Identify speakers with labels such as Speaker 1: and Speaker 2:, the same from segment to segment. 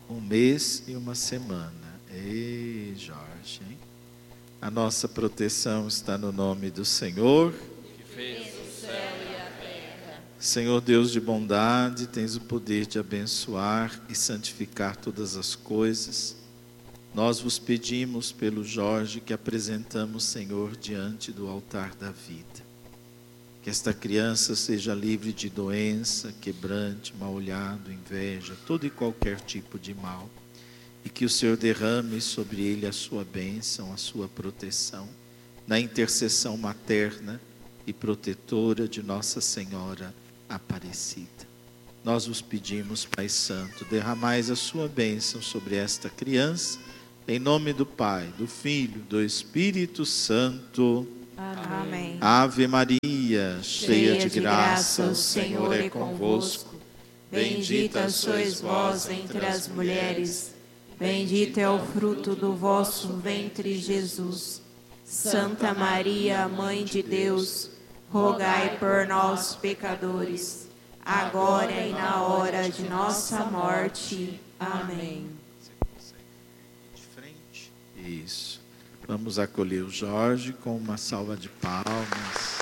Speaker 1: Um mês e uma semana. Ei, Jorge, hein? A nossa proteção está no nome do Senhor,
Speaker 2: que fez o céu e a terra.
Speaker 1: Senhor Deus de bondade, tens o poder de abençoar e santificar todas as coisas. Nós vos pedimos pelo Jorge que apresentamos, Senhor, diante do altar da vida. Que esta criança seja livre de doença, quebrante, mal-olhado, inveja, todo e qualquer tipo de mal. E que o Senhor derrame sobre ele a sua bênção, a sua proteção, na intercessão materna e protetora de Nossa Senhora Aparecida. Nós vos pedimos, Pai Santo, derramais a sua bênção sobre esta criança, em nome do Pai, do Filho, do Espírito Santo.
Speaker 3: Amém.
Speaker 1: Ave Maria, cheia de graça, o Senhor é convosco.
Speaker 3: Bendita sois vós entre as mulheres, bendito é o fruto do vosso ventre, Jesus. Santa Maria, Mãe de Deus, rogai por nós, pecadores, agora e na hora de nossa morte. Amém.
Speaker 1: De frente. Isso. Vamos acolher o Jorge com uma salva de palmas.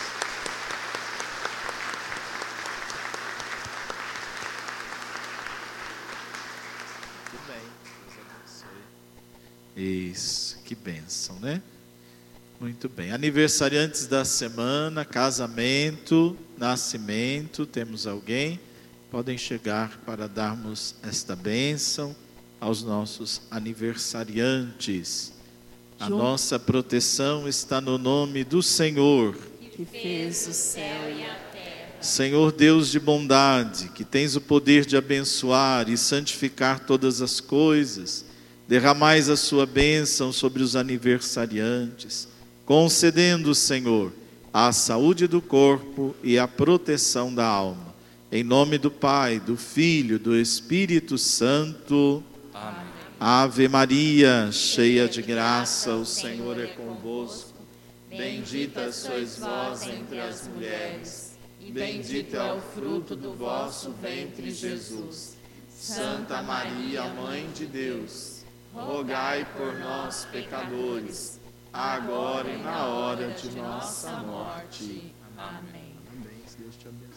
Speaker 1: Muito bem. Deus abençoe. Isso. Que bênção, né? Muito bem. Aniversariantes da semana, casamento, nascimento. Temos alguém? Podem chegar para darmos esta bênção aos nossos aniversariantes. A nossa proteção está no nome do Senhor,
Speaker 3: Que fez o céu e a terra.
Speaker 1: Senhor Deus de bondade, que tens o poder de abençoar e santificar todas as coisas, derramais a sua bênção sobre os aniversariantes, concedendo, Senhor, a saúde do corpo e a proteção da alma. Em nome do Pai, do Filho, do Espírito Santo.
Speaker 2: Amém.
Speaker 1: Ave Maria, cheia de graça, o Senhor é convosco. Bendita sois vós entre as mulheres, e bendito é o fruto do vosso ventre, Jesus. Santa Maria, Mãe de Deus, rogai por nós, pecadores, agora e na hora de nossa morte.
Speaker 3: Amém.
Speaker 1: Amém. Deus te abençoe.